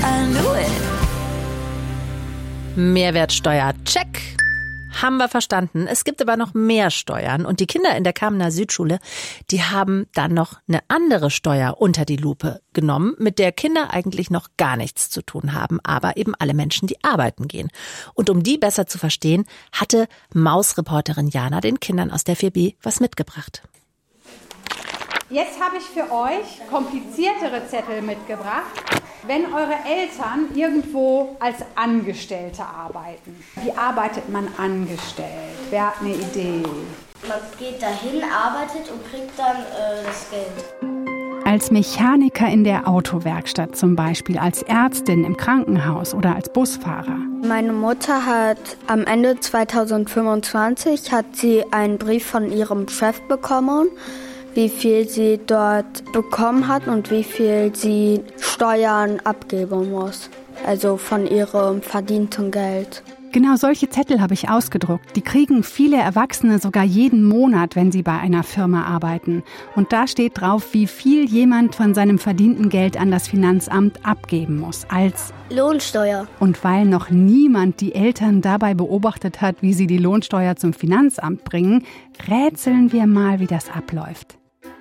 I knew it. Mehrwertsteuer, check. Haben wir verstanden. Es gibt aber noch mehr Steuern. Und die Kinder in der Kamener Südschule, die haben dann noch eine andere Steuer unter die Lupe genommen, mit der Kinder eigentlich noch gar nichts zu tun haben, aber eben alle Menschen, die arbeiten gehen. Und um die besser zu verstehen, hatte Mausreporterin Jana den Kindern aus der 4B was mitgebracht. Jetzt habe ich für euch kompliziertere Zettel mitgebracht. Wenn eure Eltern irgendwo als Angestellte arbeiten, wie arbeitet man angestellt? Wer hat eine Idee? Man geht dahin, arbeitet und kriegt dann das Geld. Als Mechaniker in der Autowerkstatt zum Beispiel, als Ärztin im Krankenhaus oder als Busfahrer. Meine Mutter hat am Ende 2025 hat sie einen Brief von ihrem Chef bekommen, wie viel sie dort bekommen hat und wie viel sie Steuern abgeben muss. Also von ihrem verdienten Geld. Genau solche Zettel habe ich ausgedruckt. Die kriegen viele Erwachsene sogar jeden Monat, wenn sie bei einer Firma arbeiten. Und da steht drauf, wie viel jemand von seinem verdienten Geld an das Finanzamt abgeben muss. Als Lohnsteuer. Und weil noch niemand die Eltern dabei beobachtet hat, wie sie die Lohnsteuer zum Finanzamt bringen, rätseln wir mal, wie das abläuft.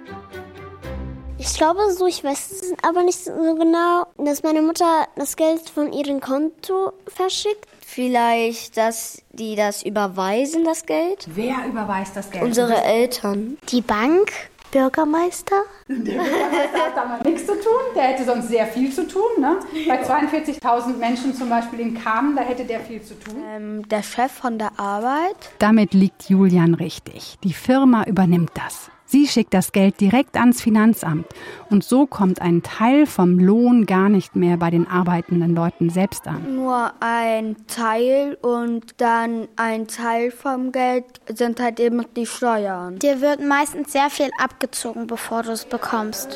Ich glaube so, ich weiß es aber nicht so genau, dass meine Mutter das Geld von ihrem Konto verschickt. Vielleicht, dass die das überweisen, das Geld. Wer überweist das Geld? Unsere Eltern. Die Bank? Bürgermeister? Der Bürgermeister hat damit nichts zu tun. Der hätte sonst sehr viel zu tun. Ne? Bei 42.000 Menschen zum Beispiel in Kamen, da hätte der viel zu tun. Der Chef von der Arbeit. Damit liegt Julian richtig. Die Firma übernimmt das. Sie schickt das Geld direkt ans Finanzamt. Und so kommt ein Teil vom Lohn gar nicht mehr bei den arbeitenden Leuten selbst an. Nur ein Teil und dann ein Teil vom Geld sind halt eben die Steuern. Dir wird meistens sehr viel abgezogen, bevor du es bekommst.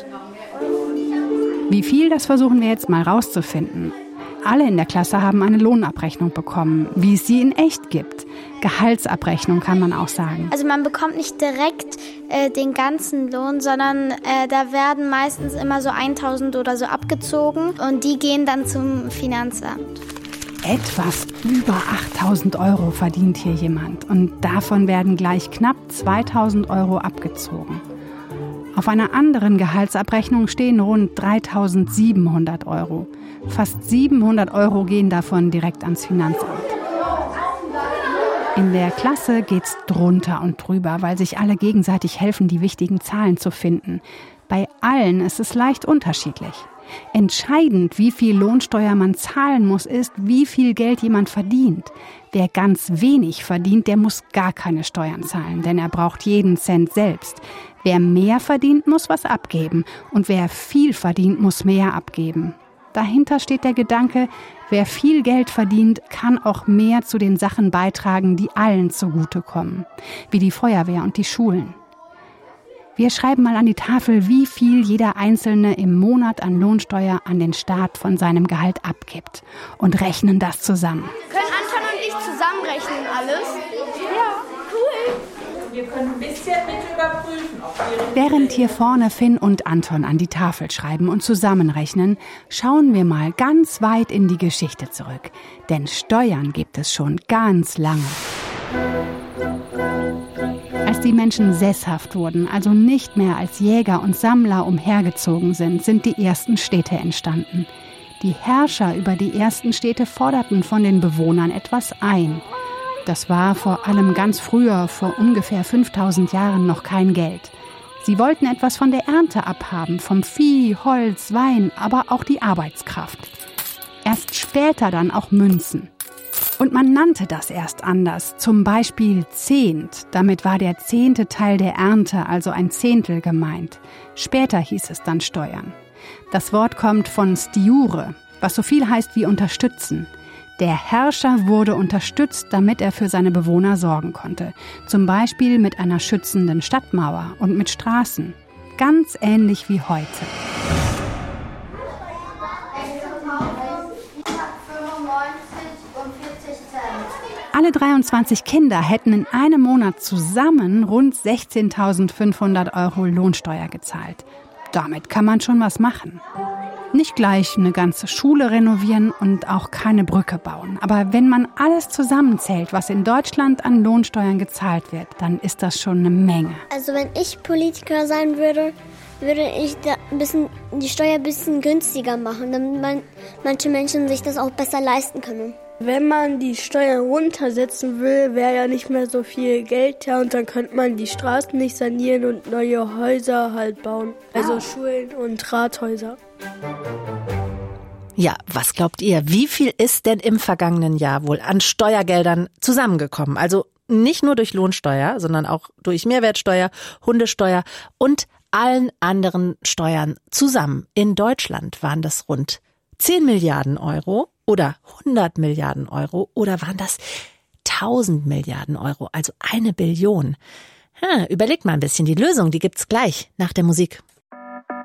Wie viel, das versuchen wir jetzt mal rauszufinden. Alle in der Klasse haben eine Lohnabrechnung bekommen, wie es sie in echt gibt. Gehaltsabrechnung kann man auch sagen. Also man bekommt nicht direkt den ganzen Lohn, sondern da werden meistens immer so 1.000 oder so abgezogen und die gehen dann zum Finanzamt. Etwas über 8.000 Euro verdient hier jemand und davon werden gleich knapp 2.000 Euro abgezogen. Auf einer anderen Gehaltsabrechnung stehen rund 3.700 Euro. Fast 700 Euro gehen davon direkt ans Finanzamt. In der Klasse geht's drunter und drüber, weil sich alle gegenseitig helfen, die wichtigen Zahlen zu finden. Bei allen ist es leicht unterschiedlich. Entscheidend, wie viel Lohnsteuer man zahlen muss, ist, wie viel Geld jemand verdient. Wer ganz wenig verdient, der muss gar keine Steuern zahlen, denn er braucht jeden Cent selbst. Wer mehr verdient, muss was abgeben. Und wer viel verdient, muss mehr abgeben. Dahinter steht der Gedanke, wer viel Geld verdient, kann auch mehr zu den Sachen beitragen, die allen zugutekommen, wie die Feuerwehr und die Schulen. Wir schreiben mal an die Tafel, wie viel jeder Einzelne im Monat an Lohnsteuer an den Staat von seinem Gehalt abgibt und rechnen das zusammen. Können Anton und ich zusammenrechnen alles? Ja, cool. Wir können ein bisschen mit überprüfen, ob Während hier vorne Finn und Anton an die Tafel schreiben und zusammenrechnen, schauen wir mal ganz weit in die Geschichte zurück. Denn Steuern gibt es schon ganz lange. Als die Menschen sesshaft wurden, also nicht mehr als Jäger und Sammler umhergezogen sind, sind die ersten Städte entstanden. Die Herrscher über die ersten Städte forderten von den Bewohnern etwas ein. Das war vor allem ganz früher, vor ungefähr 5000 Jahren, noch kein Geld. Sie wollten etwas von der Ernte abhaben, vom Vieh, Holz, Wein, aber auch die Arbeitskraft. Erst später dann auch Münzen. Und man nannte das erst anders, zum Beispiel Zehnt. Damit war der 10. Teil der Ernte, also ein Zehntel gemeint. Später hieß es dann Steuern. Das Wort kommt von stiure, was so viel heißt wie unterstützen. Der Herrscher wurde unterstützt, damit er für seine Bewohner sorgen konnte. Zum Beispiel mit einer schützenden Stadtmauer und mit Straßen. Ganz ähnlich wie heute. Alle 23 Kinder hätten in einem Monat zusammen rund 16.500 Euro Lohnsteuer gezahlt. Damit kann man schon was machen. Nicht gleich eine ganze Schule renovieren und auch keine Brücke bauen. Aber wenn man alles zusammenzählt, was in Deutschland an Lohnsteuern gezahlt wird, dann ist das schon eine Menge. Also wenn ich Politiker sein würde, würde ich die Steuer ein bisschen günstiger machen, damit manche Menschen sich das auch besser leisten können. Wenn man die Steuern runtersetzen will, wäre ja nicht mehr so viel Geld da und dann könnte man die Straßen nicht sanieren und neue Häuser halt bauen. Also Schulen und Rathäuser. Ja, was glaubt ihr? Wie viel ist denn im vergangenen Jahr wohl an Steuergeldern zusammengekommen? Also nicht nur durch Lohnsteuer, sondern auch durch Mehrwertsteuer, Hundesteuer und allen anderen Steuern zusammen. In Deutschland waren das rund 10 Milliarden Euro oder 100 Milliarden Euro oder waren das 1000 Milliarden Euro, also 1 Billion. Überlegt mal ein bisschen, die Lösung, die gibt's gleich nach der Musik.